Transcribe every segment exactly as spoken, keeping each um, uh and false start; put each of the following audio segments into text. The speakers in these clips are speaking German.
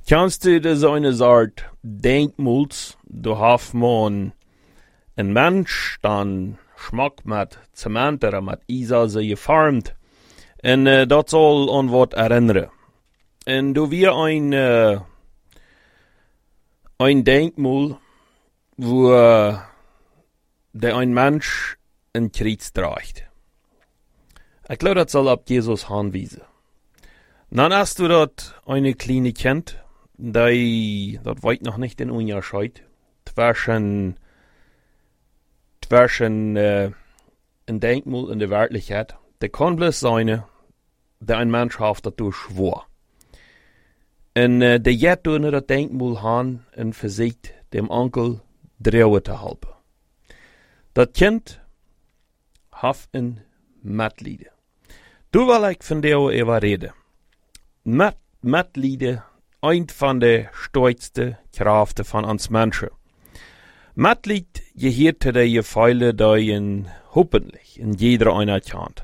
Kannst du dir so eine Art Denkmuls, du hast man ein Mensch, dann Schmack mit Zement oder mit Isa so geformt, und äh, das soll an was erinnern. Und du wir ein, äh, ein Denkmul, wo äh, der ein Mensch ein Kreuz trägt. Ich glaube, das soll ab Jesus hinweisen. Dann hast du dort eine kleine Kind, die, das weiß noch nicht den Unterschied, zwischen, zwischen äh, ein Denkmal und der Wirklichkeit. Der kann bloß sein, der ein Mensch hat dazu schwor. Und äh, der geht durch das Denkmal hin und versiegt dem Onkel drei zu helfen. Das Kind hat ein Mitleid. Du will ich von dir über reden. Mit, Mitleid, ein von der stolzsten Kräfte von uns Menschen. Mitleid gehört zu den Gefühlen, die in hoffentlich in jeder einer kennt.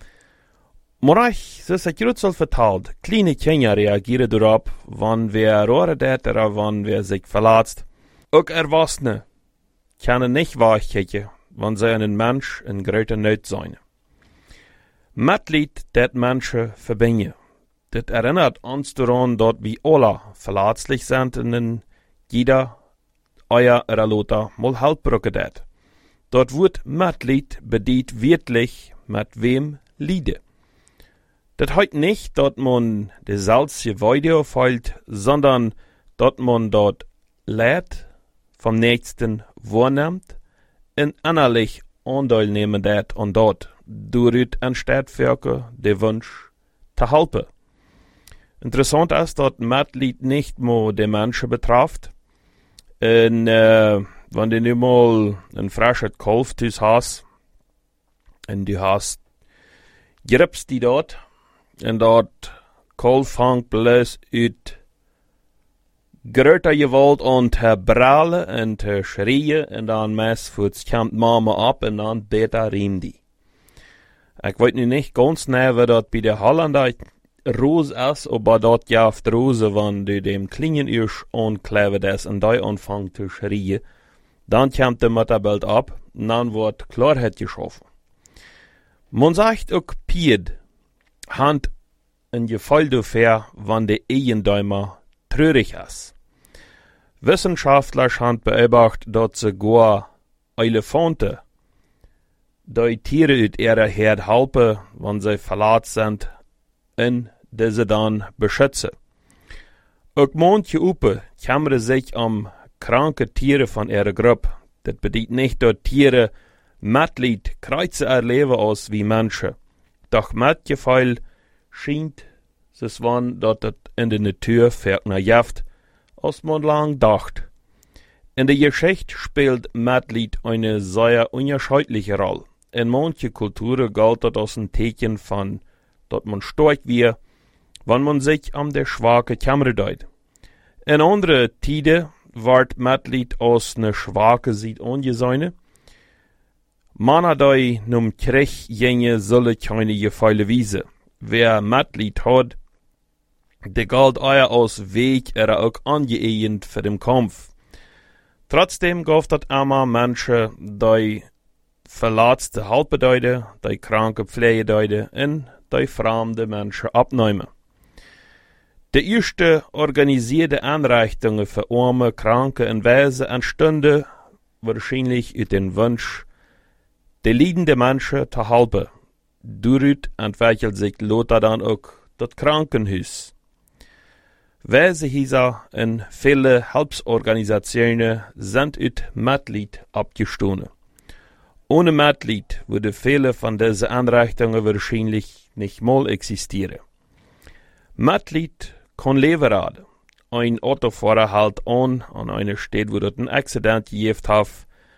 Maar ich, das ist gut so vertalt, kleine Kinder reagieren darauf, wenn wer rohre det oder wenn wer sich verletzt. Auch Erwachsene können nicht wachkicken, wenn sie einen Mensch in großer Not sein. Mitleid, das Menschen verbinden. Das erinnert uns daran, dass wir alle verletzlich sind und jeder euer oder Lothar mal Halt brauchen det. Dort wird Mitleid bedient wirklich mit wem Liede. Das heißt nicht, dass man die salzige Weide fällt, sondern dass man dort Leid vom Nächsten wahrnimmt und innerlich Anteil nehmen det und dort durch entsteht für den Wunsch zu helfen. Interessant ist, dass Mitleid nicht nur die Menschen betrifft. Und äh, wenn du nun mal ein frisches Kalf hast und du hast Grips die dort, und dort Kalf fängt bloß ut größer Gewalt an zu brüllen und zu schreien und dann meist kommt Mama ab und dann beter riem die. Ich weiß nicht ganz genau, wie das bei der Holländer Rose ist, aber dort ja auf der Rose, wenn du dem Klingen isch anklevet ist und da anfängt zu schreien, dann kommt der Mutterbild ab und dann wird Klarheit geschaffen. Man sagt auch Pied, Hand ein Gefühl dafür, wenn der Eigendäumer traurig ist. Wissenschaftler haben beobachtet, dass sogar Elefanten die Tiere uit ihrer Herd helfen, wenn sie verletzt sind, und diese dann beschützen. Auch manche Upe kümmern sich um kranke Tiere von ihrer Gruppe. Das bedeutet nicht, dass Tiere Mitleid kreuze erleben aus wie Menschen. Doch Mitgefühl scheint es wann, dass das in der Natur ferner jaft, als man lang dacht. In der Geschichte spielt Mitleid eine sehr unterschiedliche Rolle. In manchen Kulturen galt das als ein Zeichen von, dass man stark wird, wenn man sich um der schwache Kammer deut. In anderen Tiden wird Mitleid als eine schwache Seite angesehen. Männer, die num Krieg gehen, sollen keine Gefühle wiesen. Wer Mitleid hat, der galt eher als Weg oder auch angeehend für den Kampf. Trotzdem gab es immer Menschen, die verletzte helfen deuten, die kranke pflegen deuten und die fremde Menschen abnehmen. Die erste organisierte Einrichtungen für Arme, Kranke und Waisen entstanden wahrscheinlich aus dem Wunsch, die leidende Menschen zu helfen. Dadurch entwickelt sich Lothar dann auch das Krankenhaus. Waisehäuser und viele Hilfsorganisationen sind aus Mitleid abgestoßen. Ohne Mitleid würden viele von diesen Einrichtungen wahrscheinlich nicht mal existieren. Mitleid kann Leben retten. Ein Autofahrer hält an an einer Stelle, wo dort ein Accident gegeben hat.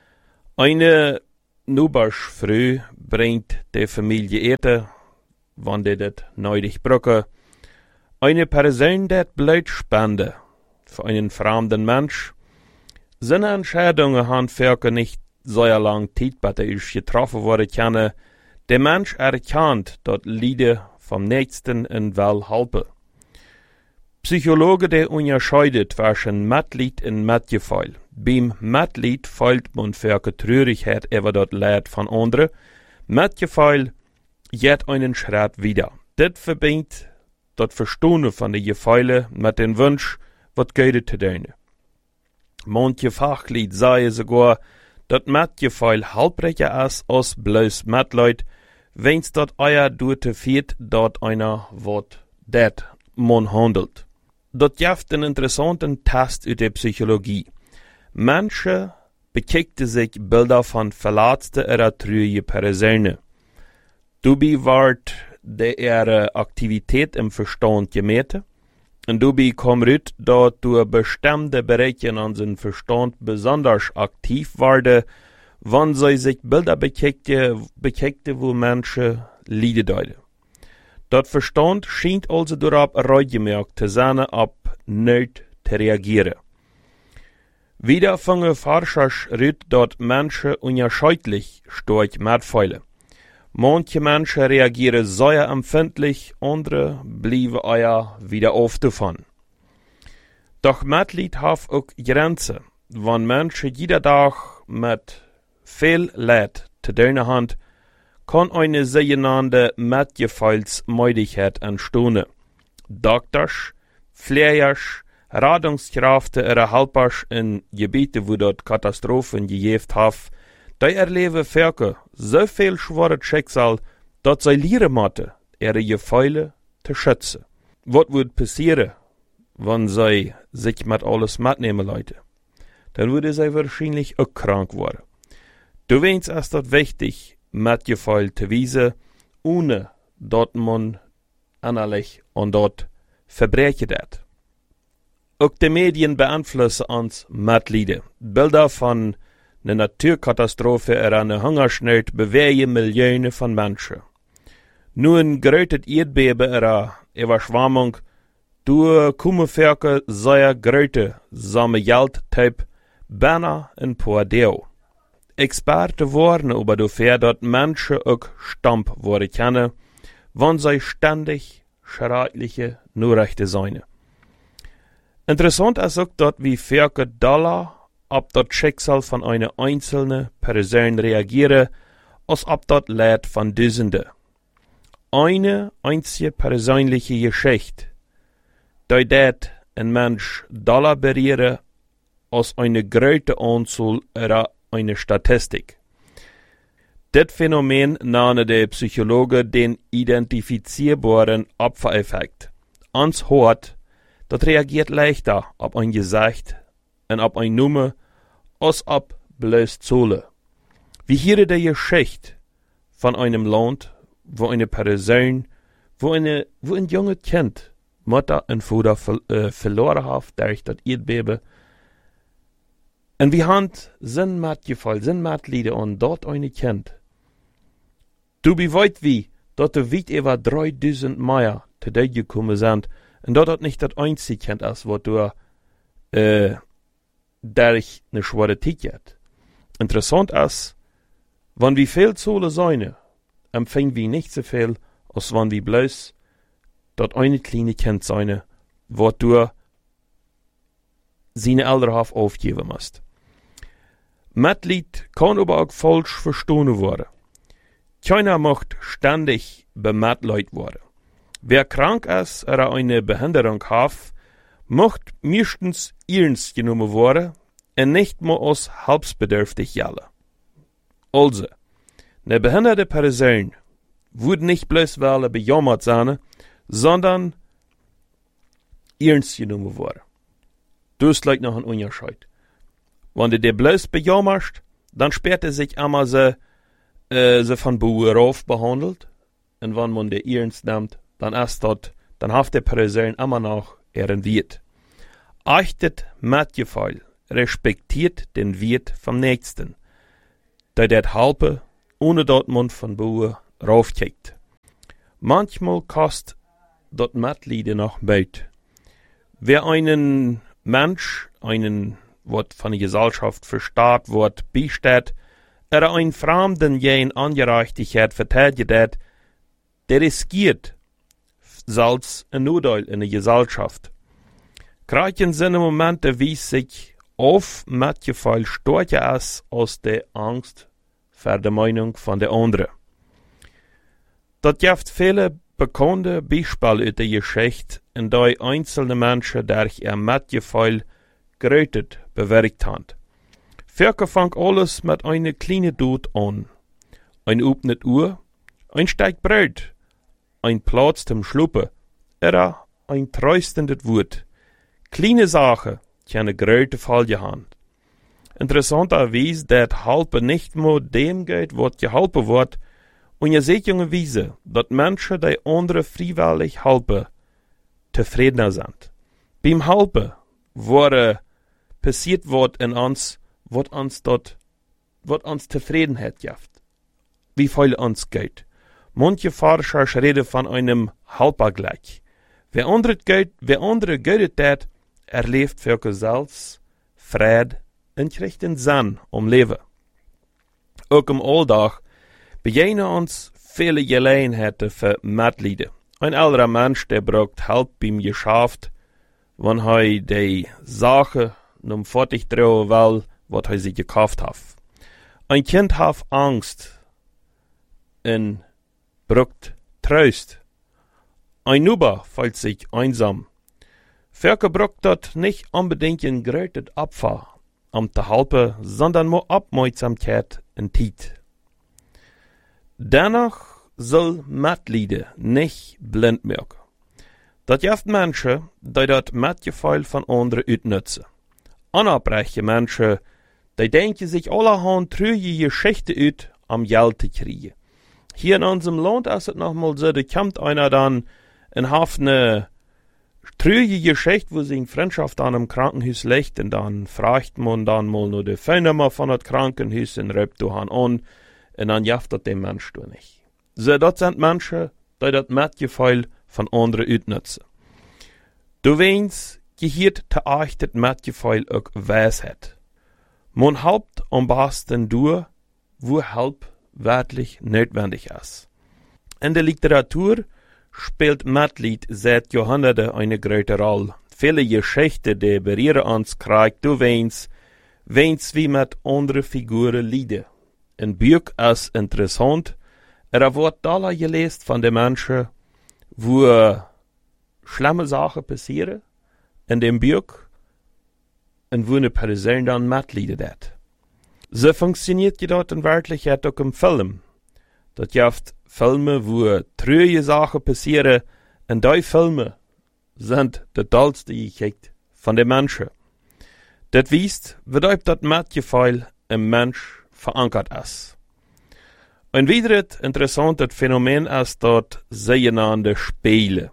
Eine Nuberschfrau bringt der Familie Erde, wenn die das nötig brauchen. Eine Person, die Blut spende für einen fremden Mensch. Seine Entscheidungen haben für nicht sehr lange Zeit bei der ich getroffen worden können. Der Mensch erkennt, dass Lieder vom Nächsten und will helfen. Psychologe, der unterscheidet zwischen Mitleid und Mitgefühl. Beim Mitleid feilt man für Traurigkeit über das Leid von anderen. Mitgefühl geht einen Schritt wieder. Das verbindet das Verstehen von den Gefühlen mit dem Wunsch, was Gute zu tun. Manche Fachleute sagen sogar, dass Mitgefühl halbriger ist als bloß Mitleid, wenn's dort euer Dute fehlt, dort einer wat dat man handelt. Das gibt einen interessanten Test aus der Psychologie. Menschen bekijken sich Bilder von verletzten oder treuen Personen. Dabei wird ihre Aktivität im Verstand gemessen. Und dabei kommt raus, dass durch bestimmte Bereiche in unserem Verstand besonders aktiv werden, wenn sie sich Bilder bekijken, bekijken wo Menschen Leiden deuten. Das Verstand scheint also darauf reitgemerkt zu sein, ab nicht zu reagieren. Wieder fangen Forscher an, dass Menschen unterschiedlich stark mitfühlen. Manche Menschen reagieren sehr empfindlich, andere bleiben eher wieder auf davon. Doch Mitleid hat auch Grenzen. Wenn Menschen jeden Tag mit viel Leid zu tun haben, kann eine sogenannte Mitgefühlsmüdigkeit entstehen. Doktors, Pflegers, Rettungskräfte oder Helfer in Gebieten, wo dort Katastrophen gegeben haben, die erleben Völker so viel schwere Schicksal, dass sie lernen müssen, ihre Gefühle zu schützen. Was wird passieren, wenn sie sich mit alles mitnehmen Leute? Dann würde sie wahrscheinlich auch krank werden. Du weißt, ist das wichtig, Mitgefühl zu weisen, ohne dass man innerlich und dort Verbrechen hat. Auch die Medien beeinflussen uns Mitleiden. Bilder von einer Naturkatastrophe oder einer Hungersnot bewegen Millionen von Menschen. Nur ein großes Erdbeben oder Überschwemmung durch Kummerferke sehr große Samme Geldtyp beinahe ein paar Deo. Experten warnen aber dafür, dass Menschen auch Stamp worden können, wenn sie ständig schreckliche Nachrichten sein. Interessant ist auch, dass wie Völker Dollar auf das Schicksal von einer einzelnen Person reagieren, als auf das Leid von Tausenden. Eine einzige persönliche Geschichte, die das ein Mensch Dollar berühren, als eine große Anzahl oder eine Statistik. Das Phänomen nannte der Psychologe den identifizierbaren Opfereffekt. Ans Hort, das reagiert leichter auf ein Gesicht und auf eine Nummer als auf bloß Zahlen. Wie hier die Geschichte von einem Land, wo eine Person, wo, eine, wo ein junges Kind Mutter und Vater ver, äh, verloren hat durch das Erdbeben. Und wir haben sind Mitgefühl, sind Mitleiden und dort ein Kind. Du beweit wie, dass du weit über dreitausend Meier zu dir gekommen sind und dort das nicht das einzige Kind ist, was du äh, durch eine schwere Zeit hat. Interessant ist, wenn wir viel Zahlen sein, empfangen wir nicht so viel, als wenn wir bloß das eine kleine Kind sein, was du seine Eltern aufgeben musst. Mitleid kann aber auch falsch verstanden werden. Keiner macht ständig bemitleidet werden. Wer krank ist oder eine Behinderung hat, macht meistens ernst genommen werden und nicht mehr als hilfsbedürftig gelten. Also, eine behinderte Person wird nicht bloß weil bejammert sein, sondern ernst genommen werden. Das ist noch ein Unterschied. Wenn du dir bloß bejammerst, dann sperrt er sich einmal so, äh, so von Beruf behandelt. Und wenn man die ernst nimmt, dann ist das, dann hat die Person immer noch ihren Wert. Achtet Mitgefühl, respektiert den Wert vom Nächsten. Der det helfen, ohne dass man von Bauer raufkickt. Manchmal kostet das Mitleiden noch Mut. Wer einen Mensch, einen, was von der Gesellschaft verstaat wird, beisteht, oder einen Fremden jen Angerechtigkeit verteidigt, der riskiert selbst ein Notteil in der Gesellschaft. Krijgen zijn momenten wie sich of met je veel stortje is als de angst voor de meinung van de andere. Dat geeft vele bekende Beispiele uit de Geschichte, in die einzelne Menschen durch ihr met je veel Grötet bewerkt haben. Verke fängt alles mit einer kleinen Dot an. Ein upnet Uhr, ein Steig Brot, ein Platz zum Schluppen, oder ein tröstendes Wort. Kleine Sachen können große Folgen haben. Interessanterweise, dass Halpe nicht nur dem geht, was geholpen wird, und ihr seht junge Wiese, dass Menschen, die andere freiwillig helfen, zufriedener sind. Beim Helpen wurde passiert wird in uns, was uns dort, was uns Zufriedenheit gibt. Wie viel uns geht. Manche Forscher reden von einem Helpergleich. Wer andere geht, wer andere geht dat, erlebt für sich selbst Frieden und kriegt den Sinn um Leben. Auch im Alltag begegnen uns viele Gelegenheiten für Mitglieder. Ein älterer Mensch, der braucht Hilfe beim Geschäft, wenn er die Sache nun fertig drehen will, was er sich gekauft hat. Ein Kind hat Angst und braucht Trost. Ein Nuber fühlt sich einsam. Verke braucht dort nicht unbedingt ein großes Opfer, um zu helfen, sondern nur Aufmerksamkeit und Zeit. Dennoch soll Mitglieder nicht blind merken. Das gibt Menschen, die das Mitgefühl von anderen ausnutzen. Unabbreche Menschen, die denken sich allerhand trüge Geschichten aus, um Geld zu kriegen. Hier in unserem Land ist es nochmal so, da kommt einer dann und hat eine trüge Geschichte, wo sich Freundschaft an einem Krankenhaus legt, und dann fragt man dann mal nur die Fellnummer von das Krankenhaus und ruft du an, und dann jaft das dem Mensch du nicht. So, das sind Menschen, die das Mitgefühl von anderen ausnutzen. Du weinst, gehört zu euch das Mitgefühl auch Weisheit. Man helpt am besten durch, wo Hilfe wirklich notwendig ist. In der Literatur spielt Mitleid seit Jahrhunderten eine große Rolle. Viele Geschichten, die berühren uns, kriegt du weinst, weinst wie mit anderen Figuren Lieder. Ein Buch ist interessant, er wird da gelesen von den Menschen, wo schlimme Sachen passieren in dem Buch und wo eine Person dann mitleidet hat. So funktioniert das in Wirklichkeit auch im Film. Das gibt Filme, wo trüge Sachen passieren, und die Filme sind die tollste Geschichte von den Menschen. Das weist, wie das Mitgefühl im Mensch verankert ist. Ein weiteres interessantes Phänomen ist dort sogenannte Spiele.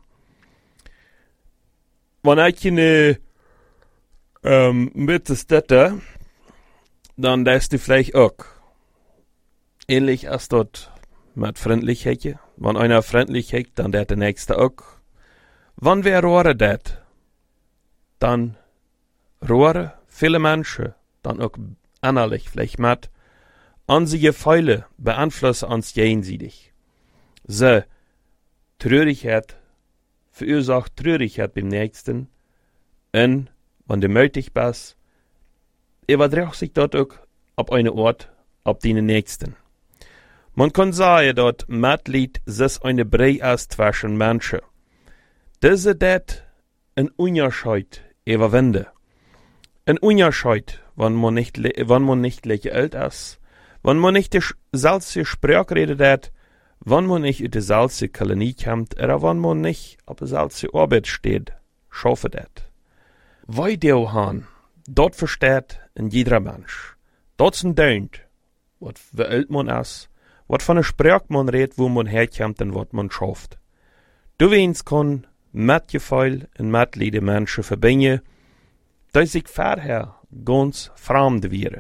Wenn ich eine ähm, mit der Städte, dann lässt du vielleicht auch. Ähnlich ist dort mit Freundlichkeit. Wenn einer freundlich ist, dann der der nächste auch. Wenn wir rohren das, dann rohren viele Menschen, dann auch innerlich vielleicht mit, unsere Gefühle beeinflussen uns gegenseitig. So, Traurigkeit verursacht Traurigkeit beim Nächsten, und wenn du möglich bist, überträgt sich dort auch auf einen Ort, auf den Nächsten. Man kann sagen, dass Mitleid ist eine Brei ist zwischen Menschen. Diese das ein Unterschied überwinden. Ein Unterschied, wenn man nicht, wenn man nicht gleich alt ist, wenn man nicht die selbe Sprache redet hat, wenn man nicht in die selbe Kolonie kommt, oder wenn man nicht auf der selben Arbeit steht, schafft das. Weil der haben, dort versteht ein jeder Mensch. Dort ist ein Dönt, was wie alt man ist, was von der Sprache man redet, wo man herkommt und was man schafft. Du weinst kann Mitgefühl und Mitleid Menschen verbinden, die sich vorher ganz fremd wären.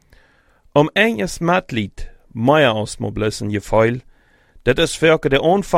Um eines Mitleid mehr auszublößen Gefühl, das ist für den Anfang